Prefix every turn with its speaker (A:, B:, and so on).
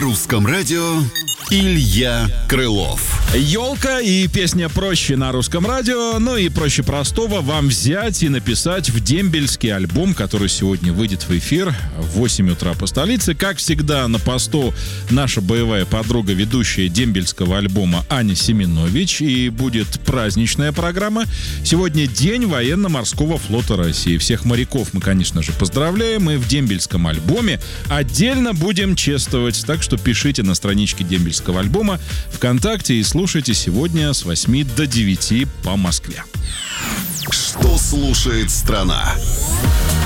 A: русском радио Илья Крылов.
B: Ёлка и песня «Проще» на русском радио. Ну и проще простого вам взять и написать в дембельский альбом, который сегодня выйдет в эфир в 8 утра по столице. Как всегда, на посту наша боевая подруга, ведущая дембельского альбома Аня Семенович. И будет праздничная программа. Сегодня день военно-морского флота России. Всех моряков мы, конечно же, поздравляем. И в дембельском альбоме отдельно будем чествовать. Так что пишите на страничке дембельского альбома ВКонтакте и слушайте сегодня с 8 до 9 по Москве.
A: Что слушает страна?